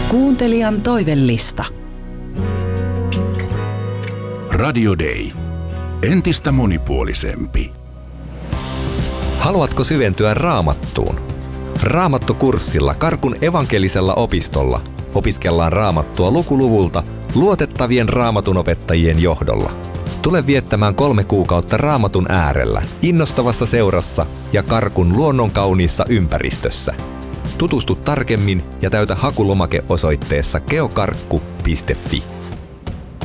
Kuuntelijan toivellista. Radio Day. Entistä monipuolisempi. Haluatko syventyä Raamattuun? Raamattukurssilla Karkun evankelisella opistolla opiskellaan Raamattua lukuluvulta luotettavien raamatunopettajien johdolla. Tule viettämään 3 kuukautta Raamatun äärellä, innostavassa seurassa ja Karkun luonnonkauniissa ympäristössä. Tutustu tarkemmin ja täytä hakulomake osoitteessa geokarkku.fi.